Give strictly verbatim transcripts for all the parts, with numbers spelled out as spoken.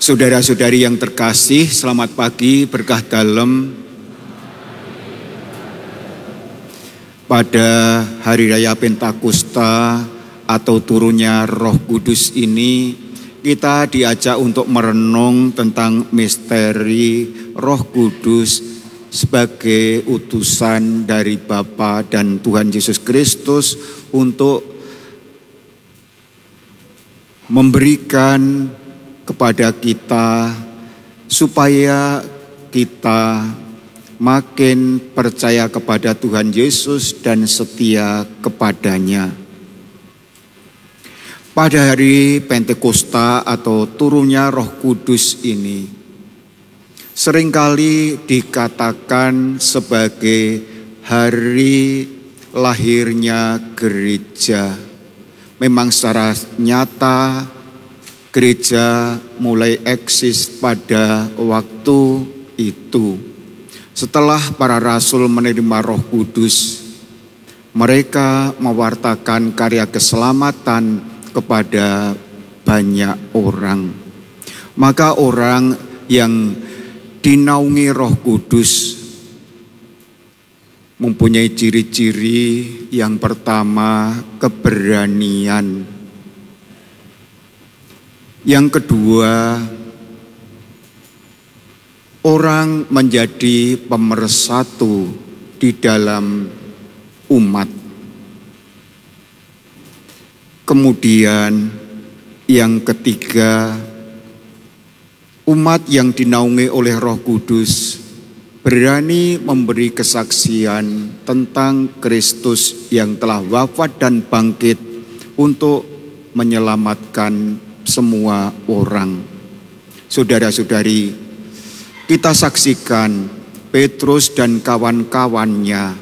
Saudara-saudari yang terkasih, selamat pagi, berkah dalam. Pada hari raya Pentakosta atau turunnya Roh Kudus ini, kita diajak untuk merenung tentang misteri Roh Kudus sebagai utusan dari Bapa dan Tuhan Yesus Kristus untuk memberikan kepada kita supaya kita makin percaya kepada Tuhan Yesus dan setia kepadanya. Pada hari Pentakosta atau turunnya Roh Kudus ini seringkali dikatakan sebagai hari lahirnya gereja. Memang secara nyata gereja mulai eksis pada waktu itu. Setelah para rasul menerima Roh Kudus, mereka mewartakan karya keselamatan kepada banyak orang. Maka orang yang dinaungi Roh Kudus mempunyai ciri-ciri. Yang pertama, keberanian. Yang kedua, orang menjadi pemersatu di dalam umat. Kemudian yang ketiga, umat yang dinaungi oleh Roh Kudus berani memberi kesaksian tentang Kristus yang telah wafat dan bangkit untuk menyelamatkan semua orang. Saudara-saudari, kita saksikan Petrus dan kawan-kawannya.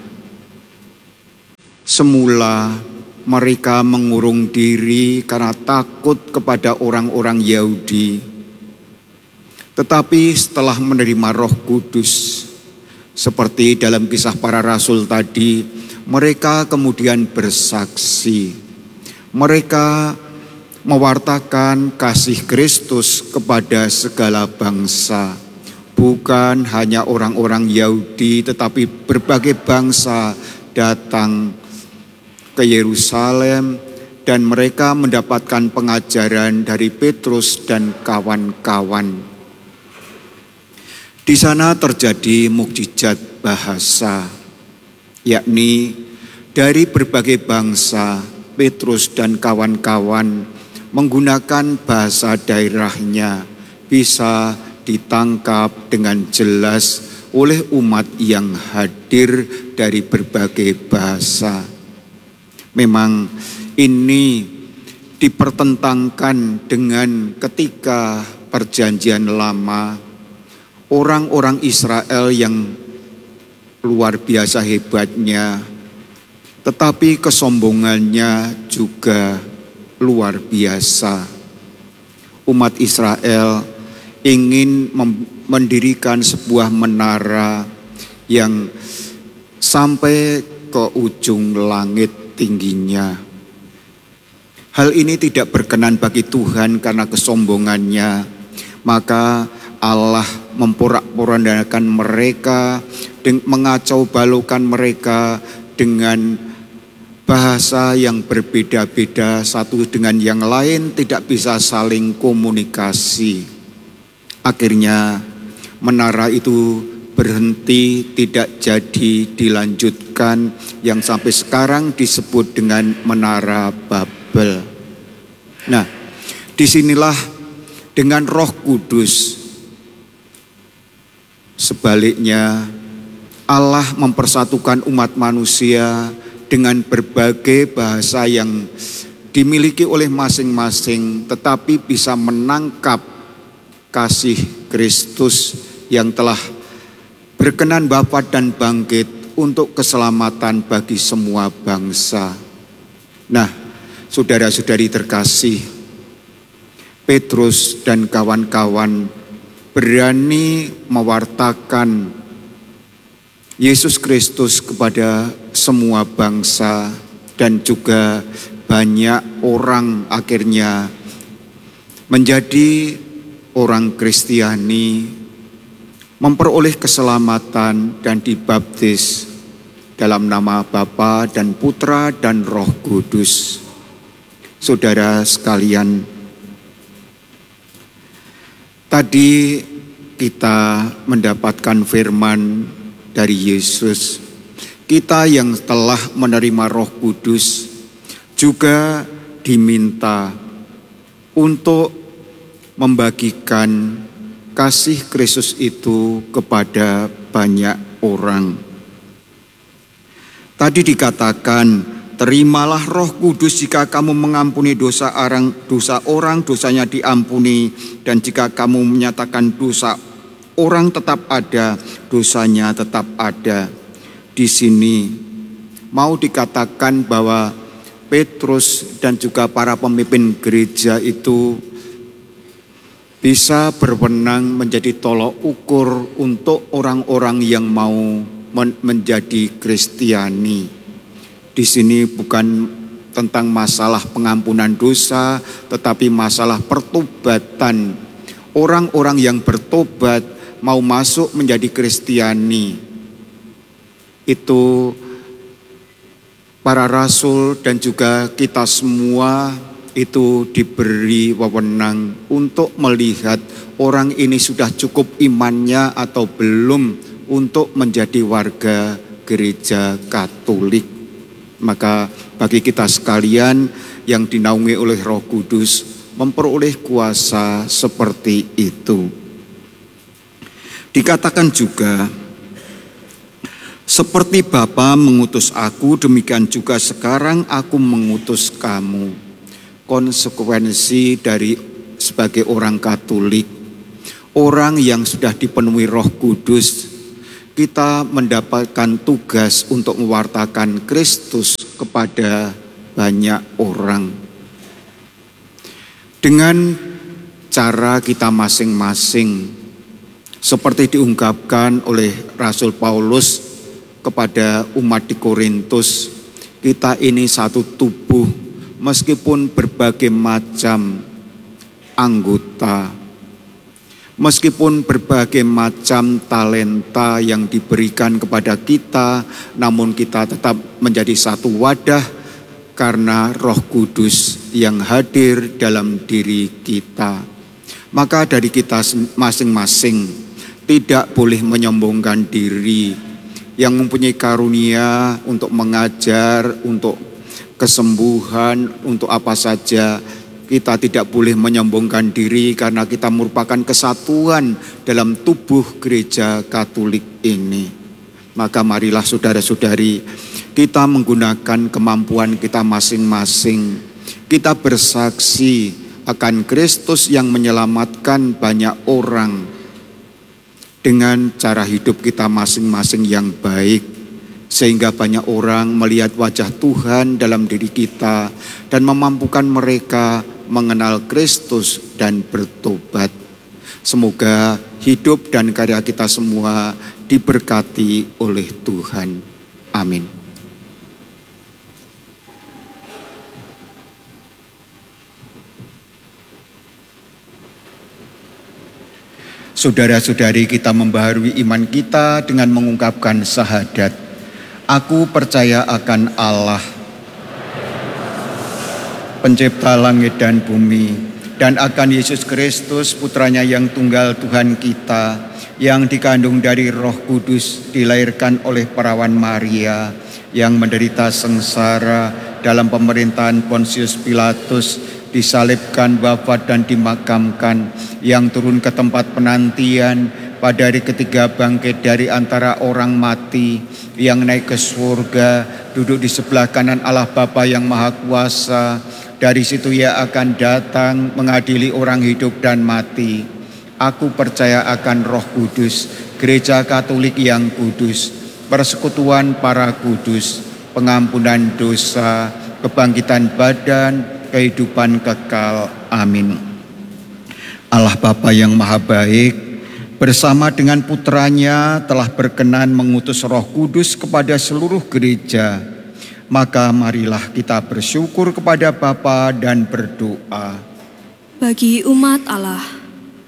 Semula mereka mengurung diri karena takut kepada orang-orang Yahudi. Tetapi setelah menerima Roh Kudus, seperti dalam kisah para rasul tadi, mereka kemudian bersaksi. Mereka mewartakan kasih Kristus kepada segala bangsa. Bukan hanya orang-orang Yahudi, tetapi berbagai bangsa datang ke Yerusalem dan mereka mendapatkan pengajaran dari Petrus dan kawan-kawan. Di sana terjadi mukjizat bahasa, yakni dari berbagai bangsa Petrus dan kawan-kawan menggunakan bahasa daerahnya bisa ditangkap dengan jelas oleh umat yang hadir dari berbagai bahasa. Memang ini dipertentangkan dengan ketika Perjanjian Lama, orang-orang Israel yang luar biasa hebatnya, tetapi kesombongannya juga luar biasa. Umat Israel ingin mendirikan sebuah menara yang sampai ke ujung langit tingginya. Hal ini tidak berkenan bagi Tuhan karena kesombongannya. Maka Allah memporak-porandakan mereka, mengacau balukan mereka dengan bahasa yang berbeda-beda, satu dengan yang lain tidak bisa saling komunikasi. Akhirnya menara itu berhenti, tidak jadi dilanjutkan, yang sampai sekarang disebut dengan Menara Babel. Nah, disinilah dengan Roh Kudus, sebaliknya Allah mempersatukan umat manusia dengan berbagai bahasa yang dimiliki oleh masing-masing, tetapi bisa menangkap kasih Kristus yang telah berkenan wafat dan bangkit untuk keselamatan bagi semua bangsa. Nah, saudara-saudari terkasih, Petrus dan kawan-kawan berani mewartakan Yesus Kristus kepada semua bangsa dan juga banyak orang akhirnya menjadi orang Kristiani memperoleh keselamatan dan dibaptis dalam nama Bapa dan Putra dan Roh Kudus. Saudara sekalian, tadi kita mendapatkan firman dari Yesus. Kita yang telah menerima Roh Kudus juga diminta untuk membagikan kasih Kristus itu kepada banyak orang. Tadi dikatakan, terimalah Roh Kudus jika kamu mengampuni dosa orang, dosa orang, dosanya diampuni. Dan jika kamu menyatakan dosa orang tetap ada, dosanya tetap ada. Di sini mau dikatakan bahwa Petrus dan juga para pemimpin gereja itu bisa berwenang menjadi tolok ukur untuk orang-orang yang mau menjadi Kristiani. Di sini bukan tentang masalah pengampunan dosa, tetapi masalah pertobatan. Orang-orang yang bertobat mau masuk menjadi Kristiani. Itu para rasul dan juga kita semua itu diberi wewenang untuk melihat orang ini sudah cukup imannya atau belum untuk menjadi warga gereja Katolik. Maka bagi kita sekalian yang dinaungi oleh Roh Kudus memperoleh kuasa seperti itu. Dikatakan juga, seperti Bapa mengutus aku, demikian juga sekarang aku mengutus kamu. Konsekuensi dari sebagai orang Katolik, orang yang sudah dipenuhi Roh Kudus, kita mendapatkan tugas untuk mewartakan Kristus kepada banyak orang. Dengan cara kita masing-masing, seperti diungkapkan oleh Rasul Paulus kepada umat di Korintus, kita ini satu tubuh meskipun berbagai macam anggota. Meskipun berbagai macam talenta yang diberikan kepada kita, namun kita tetap menjadi satu wadah karena Roh Kudus yang hadir dalam diri kita. Maka dari kita masing-masing tidak boleh menyombongkan diri. Yang mempunyai karunia untuk mengajar, untuk kesembuhan, untuk apa saja, kita tidak boleh menyombongkan diri karena kita merupakan kesatuan dalam tubuh gereja Katolik ini. Maka marilah saudara-saudari, kita menggunakan kemampuan kita masing-masing. Kita bersaksi akan Kristus yang menyelamatkan banyak orang dengan cara hidup kita masing-masing yang baik, sehingga banyak orang melihat wajah Tuhan dalam diri kita dan memampukan mereka mengenal Kristus dan bertobat. Semoga hidup dan karya kita semua diberkati oleh Tuhan. Amin. Saudara-saudari, kita membaharui iman kita dengan mengungkapkan syahadat. Aku percaya akan Allah, Pencipta langit dan bumi, dan akan Yesus Kristus, Putranya yang tunggal Tuhan kita, yang dikandung dari Roh Kudus, dilahirkan oleh perawan Maria, yang menderita sengsara dalam pemerintahan Pontius Pilatus, disalibkan, wafat dan dimakamkan, yang turun ke tempat penantian, pada hari ketiga bangkit dari antara orang mati, yang naik ke surga, duduk di sebelah kanan Allah Bapa yang Maha Kuasa. Dari situ Ia akan datang mengadili orang hidup dan mati. Aku percaya akan Roh Kudus, gereja Katolik yang kudus, persekutuan para kudus, pengampunan dosa, kebangkitan badan, kehidupan kekal. Amin. Allah Bapa yang Maha Baik, bersama dengan Putranya telah berkenan mengutus Roh Kudus kepada seluruh gereja. Maka marilah kita bersyukur kepada Bapa dan berdoa. Bagi umat Allah,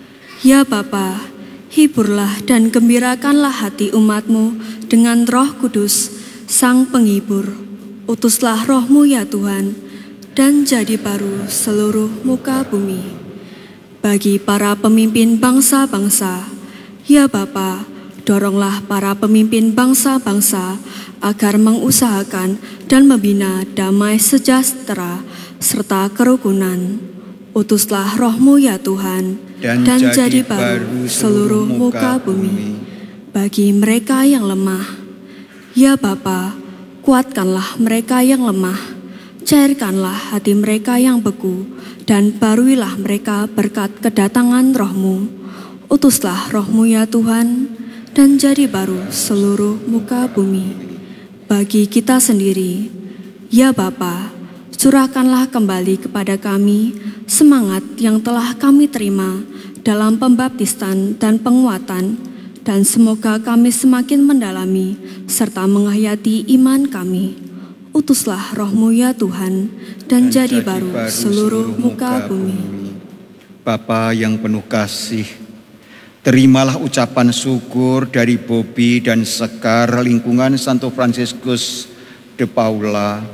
Ya Bapa, hiburlah dan gembirakanlah hati umat-Mu dengan Roh Kudus, Sang Penghibur. Utuslah Roh-Mu ya Tuhan, dan jadi baru seluruh muka bumi. Bagi para pemimpin bangsa-bangsa, ya Bapa, doronglah para pemimpin bangsa-bangsa agar mengusahakan dan membina damai sejahtera serta kerukunan. Utuslah Roh-Mu ya Tuhan, dan, dan jadi baru seluruh muka bumi. Bagi mereka yang lemah, ya Bapa, kuatkanlah mereka yang lemah, cairkanlah hati mereka yang beku, dan baruilah mereka berkat kedatangan Roh-Mu. Utuslah Roh-Mu ya Tuhan, dan jadi baru seluruh muka bumi. Bagi kita sendiri, ya Bapa, curahkanlah kembali kepada kami semangat yang telah kami terima dalam pembaptisan dan penguatan, dan semoga kami semakin mendalami serta menghayati iman kami. Utuslah Roh-Mu ya Tuhan, dan, dan jadi, jadi baru, baru seluruh muka bumi. Bapa yang penuh kasih, terimalah ucapan syukur dari Bobi dan Sekar lingkungan Santo Fransiskus de Paula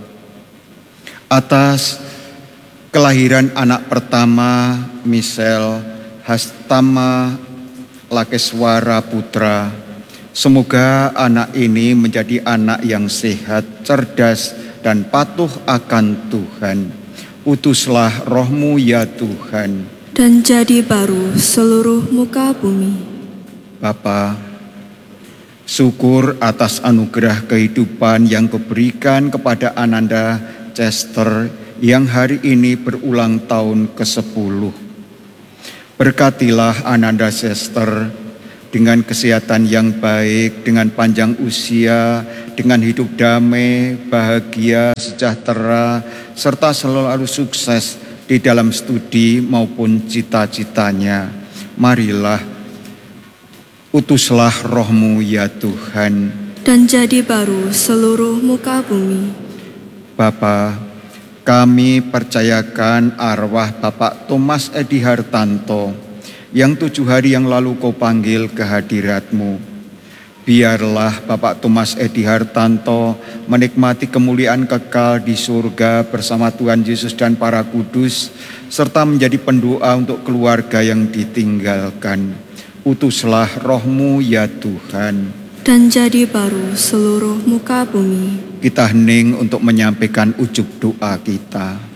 atas kelahiran anak pertama Michelle Hastama Lakeswara Putra. Semoga anak ini menjadi anak yang sehat, cerdas, dan patuh akan Tuhan. Utuslah Roh-Mu ya Tuhan, dan jadi baru seluruh muka bumi. Bapa, syukur atas anugerah kehidupan yang Kau berikan kepada Ananda Chester yang hari ini berulang tahun kesepuluh. Berkatilah Ananda Chester dengan kesehatan yang baik, dengan panjang usia, dengan hidup damai, bahagia, sejahtera, serta selalu sukses di dalam studi maupun cita-citanya. Marilah, utuslah Roh-Mu ya Tuhan, dan jadi baru seluruh muka bumi. Bapa, kami percayakan arwah Bapak Thomas Edi Hartanto yang tujuh hari yang lalu Kau panggil ke hadirat-Mu. Biarlah Bapak Thomas Edi Hartanto menikmati kemuliaan kekal di surga bersama Tuhan Yesus dan para kudus, serta menjadi pendoa untuk keluarga yang ditinggalkan. Utuslah Roh-Mu ya Tuhan, dan jadi baru seluruh muka bumi. Kita hening untuk menyampaikan ujub doa kita.